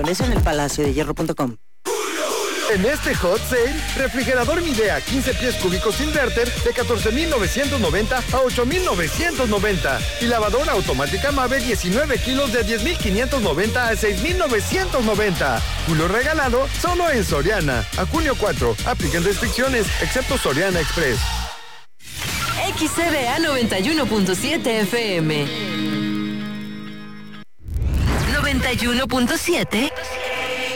Eso en el palaciodehierro.com. En este hot sale, refrigerador Midea 15 pies cúbicos inverter de 14,990 a 8,990 y lavadora automática Mave 19 kilos de 10,590 a 6,990. Julio regalado solo en Soriana. A junio 4. Apliquen restricciones, excepto Soriana Express. XCDA 91.7 FM. 91.7